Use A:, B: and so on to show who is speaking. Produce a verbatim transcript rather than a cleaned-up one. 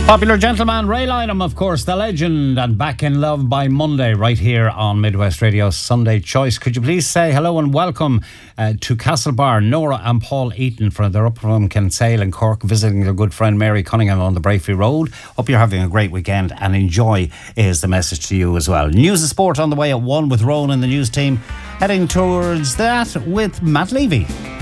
A: Popular gentleman, Ray Lynham, of course, the legend, and Back in Love by Monday, right here on Midwest Radio's Sunday Choice. Could you please say hello and welcome uh, to Castlebar, Nora and Paul Eaton, from they're up from Kinsale in Cork, visiting their good friend Mary Cunningham on the Braefery Road. Hope you're having a great weekend and enjoy is the message to you as well. News and sport on the way at one with Rowan and the news team, heading towards that with Matt Levy.